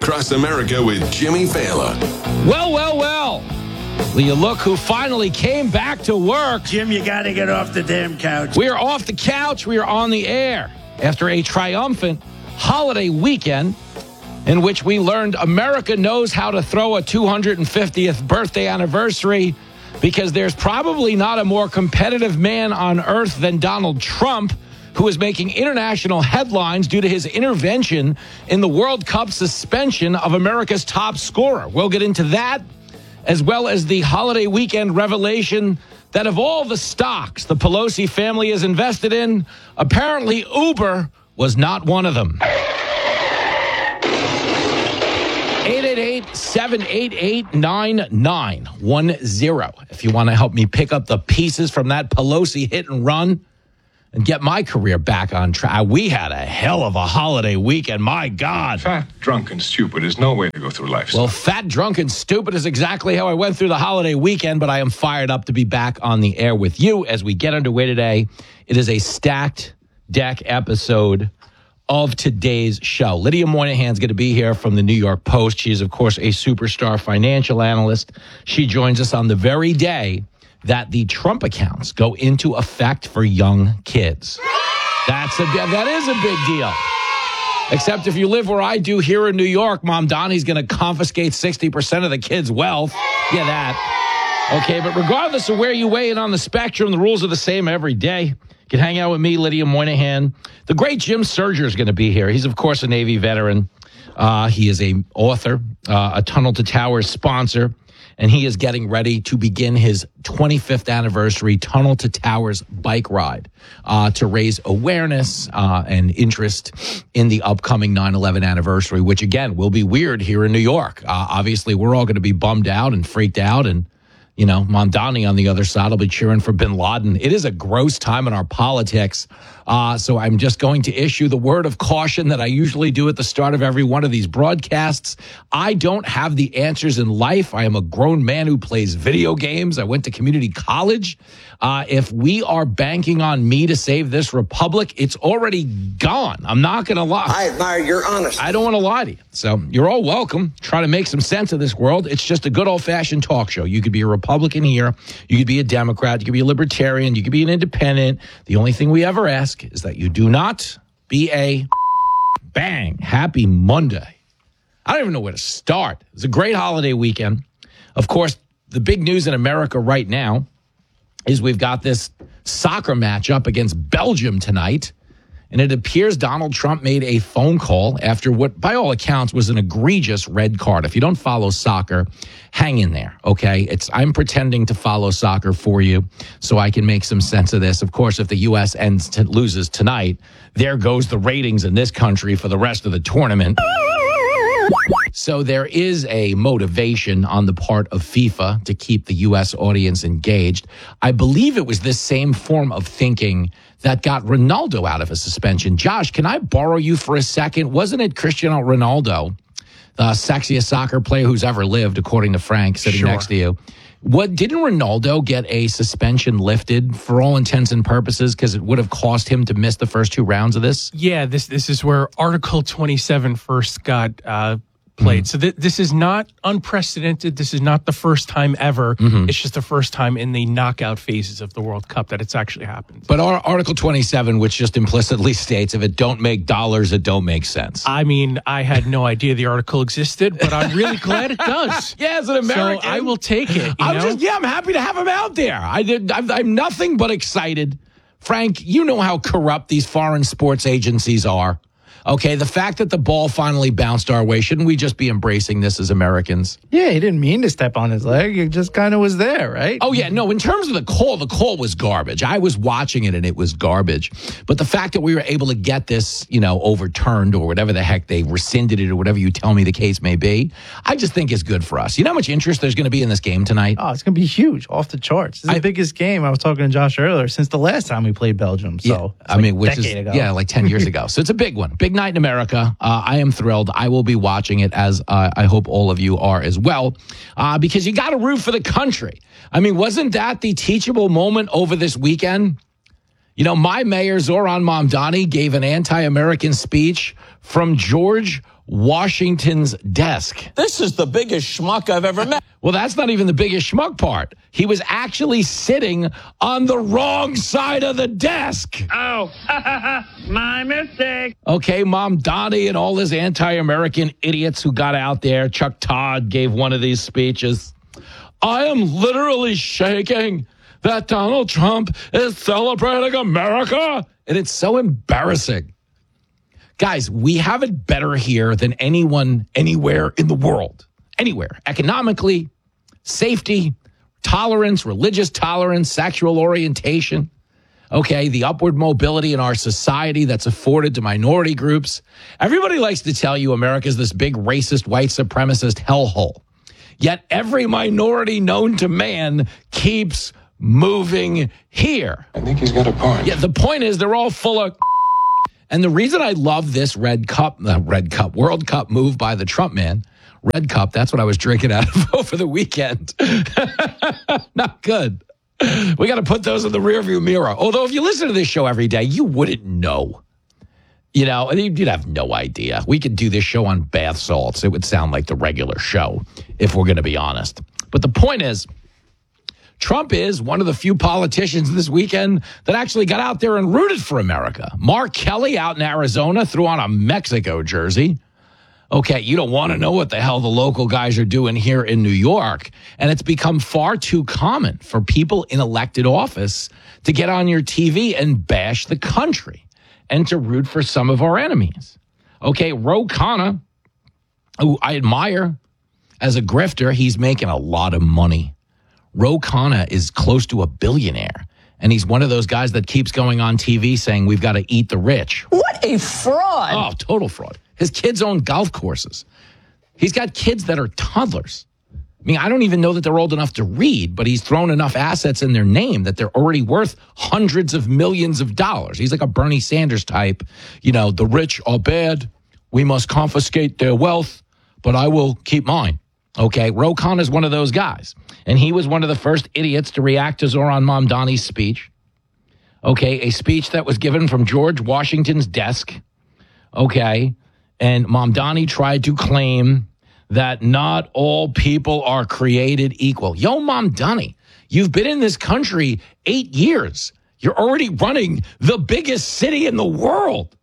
Across America with Jimmy Fallon. Well. Will you look who finally came back to work? Jim, you got to get off the damn couch. We are off the couch. We are on the air after a triumphant holiday weekend in which we learned America knows how to throw a 250th birthday anniversary because there's probably not a more competitive man on earth than Donald Trump, who is making international headlines due to his intervention in the World Cup suspension of America's top scorer. We'll get into that, as well as the holiday weekend revelation that of all the stocks the Pelosi family is invested in, apparently Uber was not one of them. 888-788-9910. If you want to help me pick up the pieces from that Pelosi hit and run and get my career back on track. We had a hell of a holiday weekend. My God. Fat, drunk, and stupid is no way to go through life. Well, fat, drunk, and stupid is exactly how I went through the holiday weekend, but I am fired up to be back on the air with you as we get underway today. It is a stacked deck episode of today's show. Lydia Moynihan's going to be here from the New York Post. She is, of course, a superstar financial analyst. She joins us on the very day that the Trump accounts go into effect for young kids. That is a big deal. Except if you live where I do here in New York, Mom Donnie's going to confiscate 60% of the kids' wealth. Yeah, that. Okay, but regardless of where you weigh in on the spectrum, the rules are the same every day. You can hang out with me, Lydia Moynihan. The great Jim Serger is going to be here. He's, of course, a Navy veteran. He is an author, a Tunnel to Towers sponsor, and he is getting ready to begin his 25th anniversary Tunnel to Towers bike ride to raise awareness and interest in the upcoming 9/11 anniversary, which, again, will be weird here in New York. Obviously, we're all going to be bummed out and freaked out, and you know, Mamdani on the other side will be cheering for bin Laden. It is a gross time in our politics. So I'm just going to issue the word of caution that I usually do at the start of every one of these broadcasts. I don't have the answers in life. I am a grown man who plays video games. I went to community college. If we are banking on me to save this republic, it's already gone. I'm not going to lie. I admire your honesty. I don't want to lie to you. So you're all welcome. Try to make some sense of this world. It's just a good old-fashioned talk show. You could be a Republican here. You could be a Democrat. You could be a Libertarian. You could be an independent. The only thing we ever ask is that you do not be a bang. Happy Monday. I don't even know where to start. It's a great holiday weekend. Of course, the big news in America right now is we've got this soccer matchup against Belgium tonight. And it appears Donald Trump made a phone call after what, by all accounts, was an egregious red card. If you don't follow soccer, hang in there, okay? I'm pretending to follow soccer for you so I can make some sense of this. Of course, if the U.S. loses tonight, there goes the ratings in this country for the rest of the tournament. So there is a motivation on the part of FIFA to keep the U.S. audience engaged. I believe it was this same form of thinking that got Ronaldo out of a suspension. Josh, can I borrow you for a second? Wasn't it Cristiano Ronaldo, the sexiest soccer player who's ever lived, according to Frank, sitting next to you? Didn't Ronaldo get a suspension lifted for all intents and purposes because it would have cost him to miss the first two rounds of this? Yeah, this is where Article 27 first got played. So this is not unprecedented. This is not the first time ever. It's just the first time in the knockout phases of the World Cup that it's actually happened. But Article 27, which just implicitly states if it don't make dollars, it don't make sense. I mean, I had no idea the article existed, but I'm really glad it does. Yeah, as an American. So I will take it. I'm happy to have him out there. I'm nothing but excited. Frank, you know how corrupt these foreign sports agencies are. Okay, the fact that the ball finally bounced our way, shouldn't we just be embracing this as Americans? Yeah, he didn't mean to step on his leg. It just kind of was there, right? Oh, yeah. No, in terms of the call was garbage. I was watching it, and it was garbage. But the fact that we were able to get this, overturned or whatever the heck, they rescinded it or whatever you tell me the case may be, I just think is good for us. You know how much interest there's going to be in this game tonight? Oh, it's going to be huge, off the charts. This is the biggest game, I was talking to Josh earlier, since the last time we played Belgium. So, yeah, which is, ago. Yeah, like 10 years ago. So it's a big one. Big night in America. I am thrilled. I will be watching it, as I hope all of you are as well, because you got to root for the country. I mean, wasn't that the teachable moment over this weekend? You know, my mayor, Zoran Mamdani, gave an anti-American speech from George Washington's desk. This is the biggest schmuck I've ever met. Well, that's not even the biggest schmuck part. He was actually sitting on the wrong side of the desk. Oh, my mistake. Okay, Mamdani and all his anti-American idiots who got out there. Chuck Todd gave one of these speeches. I am literally shaking that Donald Trump is celebrating America. And it's so embarrassing. Guys, we have it better here than anyone anywhere in the world. Anywhere. Economically, safety, tolerance, religious tolerance, sexual orientation. Okay, the upward mobility in our society that's afforded to minority groups. Everybody likes to tell you America's this big racist, white supremacist hellhole. Yet every minority known to man keeps moving here. I think he's got a point. Yeah, the point is they're all full of... And the reason I love this World Cup move by the Trump man, Red Cup, that's what I was drinking out of over the weekend. Not good. We got to put those in the rearview mirror. Although if you listen to this show every day, you wouldn't know. You know, you'd have no idea. We could do this show on bath salts. It would sound like the regular show, if we're going to be honest. But the point is, Trump is one of the few politicians this weekend that actually got out there and rooted for America. Mark Kelly out in Arizona threw on a Mexico jersey. Okay, you don't want to know what the hell the local guys are doing here in New York. And it's become far too common for people in elected office to get on your TV and bash the country and to root for some of our enemies. Okay, Ro Khanna, who I admire as a grifter, he's making a lot of money. Ro Khanna is close to a billionaire, and he's one of those guys that keeps going on TV saying we've got to eat the rich. What a fraud. Oh, total fraud. His kids own golf courses. He's got kids that are toddlers. I mean, I don't even know that they're old enough to read, but he's thrown enough assets in their name that they're already worth hundreds of millions of dollars. He's like a Bernie Sanders type. You know, the rich are bad. We must confiscate their wealth, but I will keep mine. Okay, Ro Khanna is one of those guys. And he was one of the first idiots to react to Zoran Mamdani's speech. Okay, a speech that was given from George Washington's desk. Okay, and Mamdani tried to claim that not all people are created equal. Yo, Mamdani, you've been in this country 8 years. You're already running the biggest city in the world.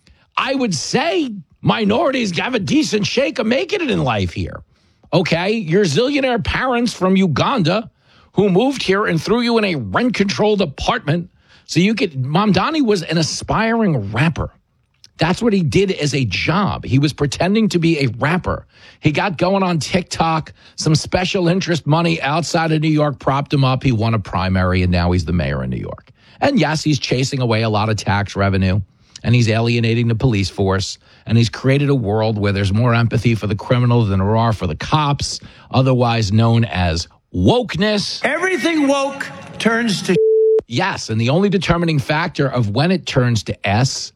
I would say minorities have a decent shake of making it in life here. Okay, your zillionaire parents from Uganda who moved here and threw you in a rent-controlled apartment so you could... Mamdani was an aspiring rapper. That's what he did as a job. He was pretending to be a rapper. He got going on TikTok. Some special interest money outside of New York propped him up. He won a primary, and now he's the mayor of New York. And yes, he's chasing away a lot of tax revenue, and he's alienating the police force, and he's created a world where there's more empathy for the criminal than there are for the cops, otherwise known as wokeness. Everything woke turns to Yes, and the only determining factor of when it turns to S,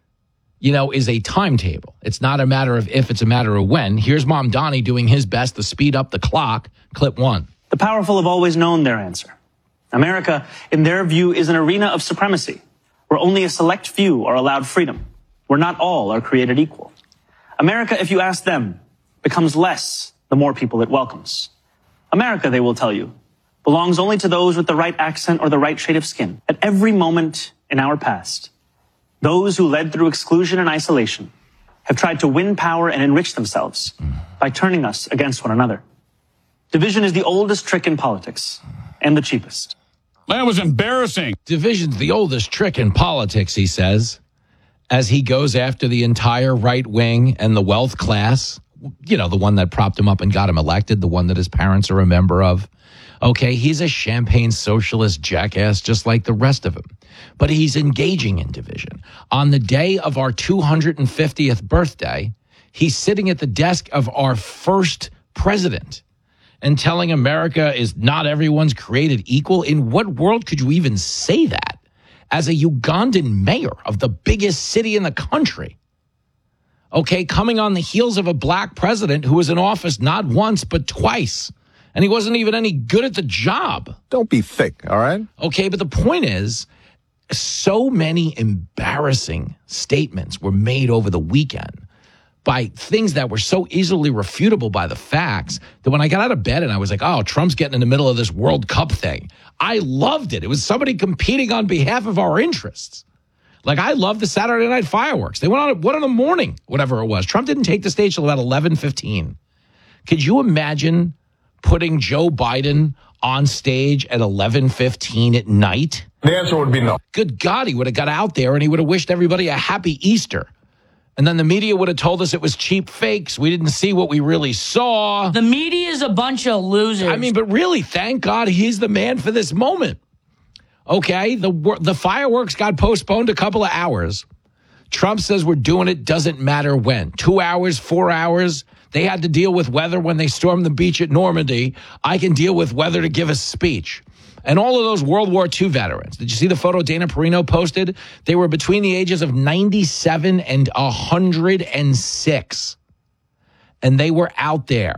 you know, is a timetable. It's not a matter of if, it's a matter of when. Here's Mamdani doing his best to speed up the clock. Clip 1. The powerful have always known their answer. America, in their view, is an arena of supremacy, where only a select few are allowed freedom, where not all are created equal. America, if you ask them, becomes less the more people it welcomes. America, they will tell you, belongs only to those with the right accent or the right shade of skin. At every moment in our past, those who led through exclusion and isolation have tried to win power and enrich themselves by turning us against one another. Division is the oldest trick in politics and the cheapest. That was embarrassing. Division's the oldest trick in politics, he says, as he goes after the entire right wing and the wealth class, you know, the one that propped him up and got him elected, the one that his parents are a member of. Okay, he's a champagne socialist jackass just like the rest of them. But he's engaging in division. On the day of our 250th birthday, he's sitting at the desk of our first president and telling America is not everyone's created equal. In what world could you even say that as a Ugandan mayor of the biggest city in the country? Okay, coming on the heels of a black president who was in office not once but twice. And he wasn't even any good at the job. Don't be thick, all right? Okay, but the point is, so many embarrassing statements were made over the weekend by things that were so easily refutable by the facts that when I got out of bed and I was like, oh, Trump's getting in the middle of this World Cup thing, I loved it. It was somebody competing on behalf of our interests. Like, I love the Saturday night fireworks. They went on at 1 in the morning, whatever it was. Trump didn't take the stage till about 11:15. Could you imagine putting Joe Biden on stage at 11:15 at night? The answer would be no. Good God, he would have got out there and he would have wished everybody a happy Easter. And then the media would have told us it was cheap fakes. We didn't see what we really saw. The media is a bunch of losers. I mean, but really, thank God he's the man for this moment. Okay, the fireworks got postponed a couple of hours. Trump says we're doing it, doesn't matter when. 2 hours, 4 hours. They had to deal with weather when they stormed the beach at Normandy. I can deal with weather to give a speech. And all of those World War II veterans. Did you see the photo Dana Perino posted? They were between the ages of 97 and 106. And they were out there